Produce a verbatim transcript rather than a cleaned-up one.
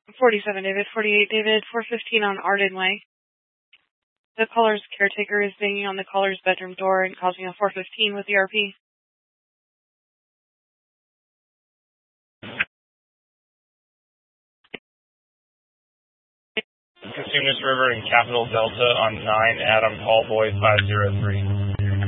forty-seven David, forty-eight David, four fifteen on Arden Way. The caller's caretaker is banging on the caller's bedroom door and causing a four fifteen with E R P. Cosumnes River and Capital Delta on nine, Adam Paul Boy five zero three.